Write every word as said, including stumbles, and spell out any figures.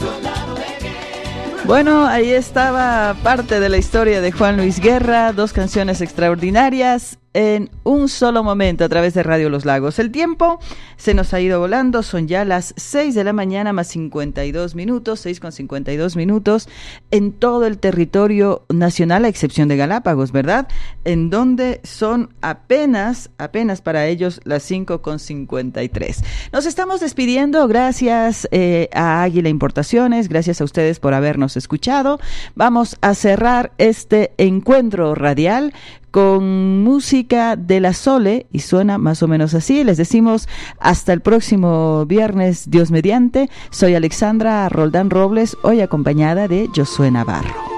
Bueno, ahí estaba parte de la historia de Juan Luis Guerra, dos canciones extraordinarias en un solo momento a través de Radio Los Lagos. El tiempo se nos ha ido volando, son ya las seis de la mañana más cincuenta y dos minutos, seis con cincuenta y dos minutos en todo el territorio nacional, a excepción de Galápagos, ¿verdad? En donde son apenas, apenas para ellos las cinco con cincuenta y tres. Nos estamos despidiendo, gracias eh, a Águila Importaciones, gracias a ustedes por habernos escuchado. Vamos a cerrar este encuentro radial con música de la Sole y suena más o menos así. Les decimos hasta el próximo viernes, Dios mediante. Soy Alexandra Roldán Robles, hoy acompañada de Josué Navarro.